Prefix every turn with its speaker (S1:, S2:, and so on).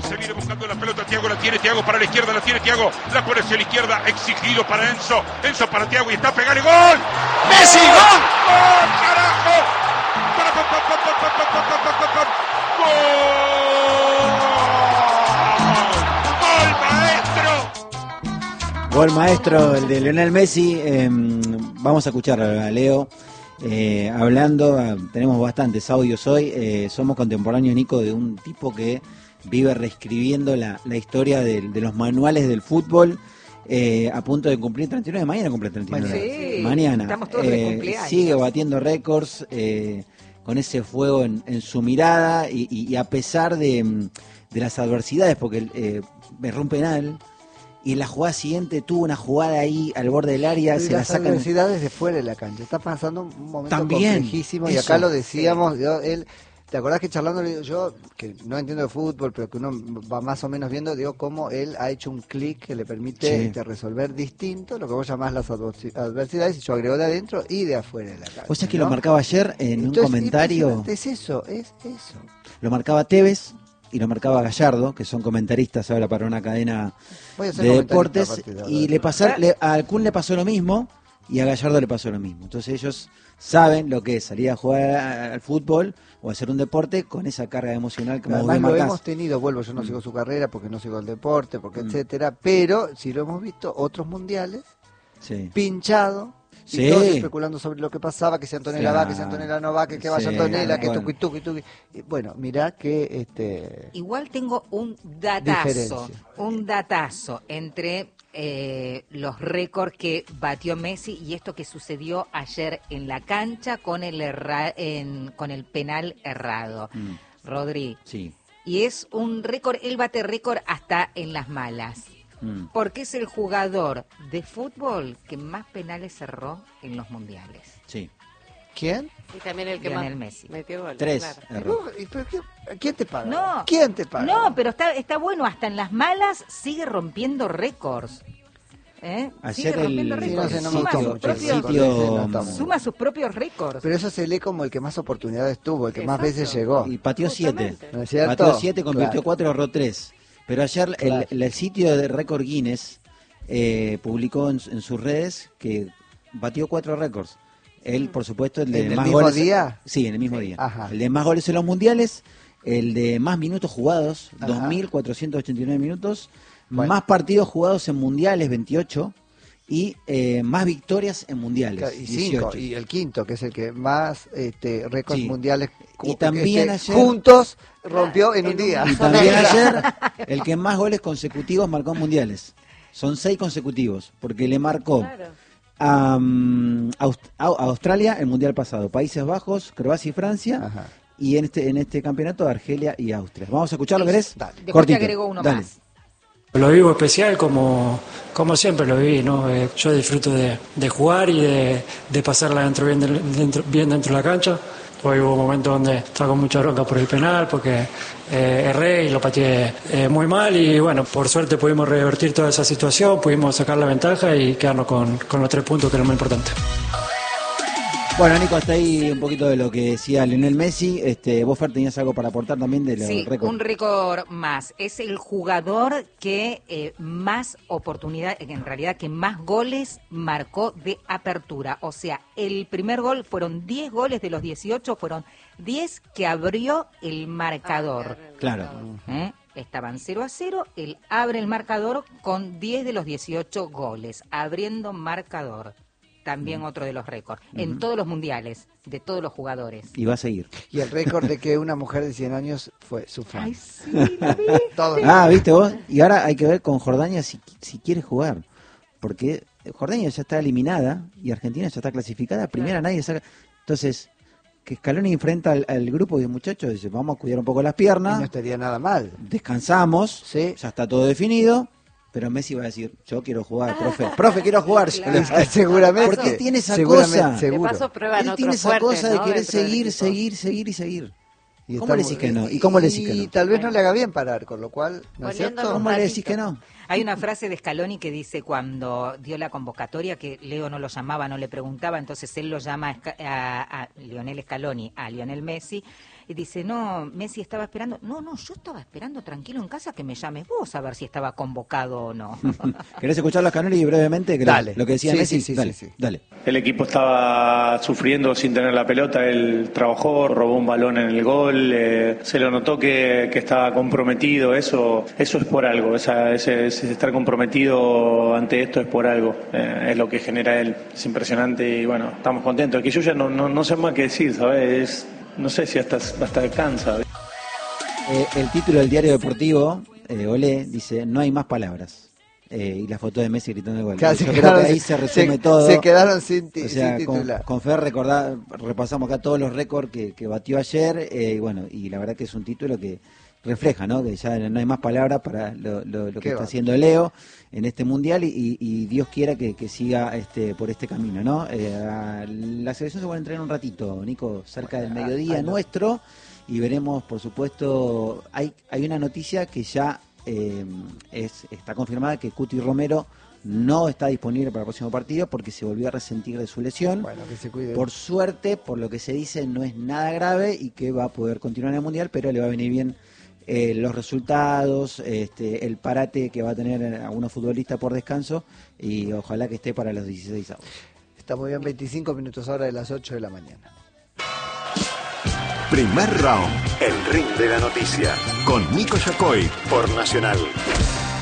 S1: se viene buscando la pelota, Thiago la tiene, Thiago para la izquierda, la tiene Thiago, la pone hacia la izquierda, exigido para Enzo, Enzo para Thiago y está a pegar el gol.
S2: ¡Messi, gol!
S1: ¡Gol, carajo! ¡Gol! ¡Gol maestro!
S3: Gol maestro, el de Lionel Messi. Vamos a escuchar a Leo hablando. Tenemos bastantes audios hoy. Somos contemporáneos, Nico, de un tipo que vive reescribiendo la historia de los manuales del fútbol. A punto de cumplir 39, mañana cumple 39.
S4: Bueno, sí,
S3: mañana.
S4: Estamos todos de cumpleaños.
S3: Sigue batiendo récords con ese fuego en su mirada y a pesar de las adversidades, porque erró un penal. Y en la jugada siguiente tuvo una jugada ahí al borde del área, se la
S2: las
S3: sacan.
S2: adversidades de fuera de la cancha. Está pasando un momento
S3: También,
S2: complejísimo y
S3: eso,
S2: acá lo decíamos.
S4: sí.
S2: Él, ¿te acordás que charlando le digo yo, que no entiendo de fútbol, pero que uno va más o menos viendo, digo, cómo él ha hecho un clic que le permite resolver distinto lo que vos llamás las adversidades, y yo agrego de adentro y de afuera de la cancha.
S3: O sea que lo marcaba ayer en un comentario.
S2: Es eso.
S3: Lo marcaba Tevez y lo marcaba Gallardo, que son comentaristas ahora para una cadena
S2: Voy a ser
S3: de
S2: comentarista
S3: deportes,
S2: a partir de ahora.
S3: y a Kun le pasó lo mismo y a Gallardo le pasó lo mismo. Entonces ellos saben lo que es salir a jugar al fútbol o hacer un deporte con esa carga emocional que vos
S2: Además
S3: bien
S2: lo
S3: marcás.
S2: hemos tenido, yo no sigo su carrera porque no sigo el deporte, porque etcétera, pero si lo hemos visto otros mundiales,
S3: Sí.
S2: pinchado,
S3: Sí.
S2: y todos especulando sobre lo que pasaba, que si Antonella va, que si
S3: Sí.
S2: Antonella no va, que vaya
S3: Sí,
S2: Antonella, que
S3: bueno.
S2: tuqui. Y bueno, mirá que
S4: Igual tengo un datazo
S2: Diferencia.
S4: entre los récords que batió Messi y esto que sucedió ayer en la cancha con con el penal errado. Rodri.
S3: Sí.
S4: Y es un récord, él bate récord hasta en las malas. Porque es el jugador de fútbol que más penales cerró en los mundiales.
S3: Sí.
S2: ¿Quién?
S5: Y también el que
S4: Lionel
S5: más
S4: Messi.
S5: metió gol.
S3: 3
S5: claro.
S3: erró.
S2: ¿Quién te paga?
S4: No.
S2: ¿Quién te paga?
S4: No, pero está bueno, hasta en las malas sigue rompiendo récords. Sigue
S3: Ayer
S4: rompiendo
S3: el,
S4: récords.
S2: Sí, no
S4: Suma
S2: me
S4: sus
S2: gustó mucho el
S4: propios-
S2: récord ese, no está muy
S4: Suma sus propios récords.
S2: Pero eso se lee como el que más oportunidades tuvo, el que más
S5: Exacto.
S2: veces llegó.
S3: y pateó 7.
S5: Justamente.
S2: ¿No es cierto?
S3: Pateó 7, convirtió
S2: Claro.
S3: 4, erró 3. Pero ayer
S2: Claro.
S3: el sitio de récord Guinness publicó en sus redes que batió 4 récords. Él, por supuesto, el de
S2: ¿En el
S3: más
S2: mismo
S3: goles.
S2: día?
S3: Sí, en el mismo día.
S2: Ajá.
S3: El de más goles en los mundiales, el de más minutos jugados,
S2: Ajá.
S3: 2.489 minutos,
S2: Bueno.
S3: más partidos jugados en mundiales, 28, y más victorias en mundiales,
S2: Claro, y 5,
S3: 18.
S2: y el quinto, que es el que más récords
S3: Sí.
S2: mundiales
S3: Y también ayer-
S2: juntos rompió en un día.
S3: Y también ayer, el que más goles consecutivos marcó en mundiales. Son 6 consecutivos, porque le marcó
S5: Claro.
S3: a Australia el mundial pasado, Países Bajos, Croacia y Francia,
S2: Ajá.
S3: y en este campeonato Argelia y Austria. Vamos a escucharlo, ¿querés?
S2: Dale.
S4: Después te
S3: Cortito.
S4: agrego uno
S3: Dale.
S4: más.
S6: Lo vivo especial como siempre lo viví, ¿no? Yo disfruto de jugar y de pasarla bien dentro de la cancha. Hoy hubo momentos donde estaba con mucha bronca por el penal porque erré y lo pateé muy mal y bueno, por suerte pudimos revertir toda esa situación, pudimos sacar la ventaja y quedarnos con los 3 puntos, que es lo más importante.
S3: Bueno, Nico, hasta ahí un poquito de lo que decía Lionel Messi. Vos, Fer, tenías algo para aportar también de los
S4: Sí,
S3: récords.
S4: un récord más. Es el jugador que más oportunidad, en realidad que más goles marcó de apertura. O sea, el primer gol fueron 10 goles de los 18, fueron 10 que abrió el marcador.
S3: Claro.
S4: Estaban 0-0, él abre el marcador con 10 de los 18 goles, abriendo marcador. También otro de los récords. En todos los mundiales, de todos los jugadores.
S3: Y va a seguir.
S2: Y el récord de que una mujer de 100 años fue su fan.
S4: Ay, sí, lo vi.
S2: Todo.
S3: ¿Viste vos? Y ahora hay que ver con Jordania si quiere jugar. Porque Jordania ya está eliminada y Argentina ya está clasificada. Primera nadie saca. Entonces, que Scaloni enfrenta al grupo de muchachos, dice, vamos a cuidar un poco las
S2: Y
S3: piernas,
S2: no estaría nada mal.
S3: descansamos,
S2: Sí.
S3: ya está todo definido. Pero Messi va a decir, yo quiero jugar, profe. Profe, quiero jugar. Yo le dije,
S2: Seguramente.
S3: ¿por qué tiene esa
S2: Seguramente,
S3: cosa?
S5: De
S2: seguro.
S5: paso prueban
S3: Él
S5: otros
S3: tiene esa
S5: fuertes,
S3: cosa de
S5: ¿no?
S3: querer
S5: Dentro del equipo.
S3: seguir.
S2: Y
S3: ¿Cómo le
S2: estamos-
S3: decís que no? ¿Y cómo le decís que
S2: Y
S3: no?
S2: tal vez no le haga bien parar, con lo cual, ¿no es
S5: Poniéndolo
S2: cierto?
S3: ¿Cómo le decís
S5: ratito.
S3: que no?
S4: Hay una frase de Scaloni que dice cuando dio la convocatoria que Leo no lo llamaba, no le preguntaba, entonces él lo llama a Lionel Scaloni, a Lionel Messi, Y dice, no, Messi estaba esperando. No, yo estaba esperando tranquilo en casa que me llames vos a ver si estaba convocado o no.
S3: ¿Querés escuchar a Scanoli brevemente? Que
S2: Dale.
S3: Lo que decía Messi.
S2: Sí.
S3: Dale.
S5: El equipo estaba sufriendo sin tener la pelota, él trabajó, robó un balón en el gol, se lo notó que estaba comprometido, eso es por algo, ese estar comprometido ante esto es por algo, es lo que genera él, es impresionante y bueno, estamos contentos, que yo ya no sé más qué decir, ¿sabes? No sé si hasta cansa.
S3: El título del diario deportivo, Olé, dice, no hay más palabras. Y la foto de Messi gritando el gol.
S2: Claro,
S3: yo creo que ahí se resume todo.
S2: Se quedaron sin
S3: sin
S2: titular.
S3: Con Fer repasamos acá todos los récords que batió ayer, y bueno, y la verdad que es un título que refleja, ¿no? Que ya no hay más palabras para lo que está haciendo Leo en este mundial y Dios quiera que siga por este camino, ¿no? La selección se va a entrenar un ratito, Nico, cerca del mediodía nuestro, y veremos, por supuesto, hay una noticia que ya está confirmada, que Cuti Romero no está disponible para el próximo partido porque se volvió a resentir de su lesión.
S2: Bueno, que se cuide.
S3: Por suerte, por lo que se dice, no es nada grave y que va a poder continuar en el mundial, pero le va a venir bien los resultados, el parate que va a tener algunos futbolistas por descanso, y ojalá que esté para los 16 avos.
S2: Está muy bien, 25 minutos ahora de las 8 de la mañana.
S7: Primer round, el ring de la noticia, con Nico Yacoy por Nacional.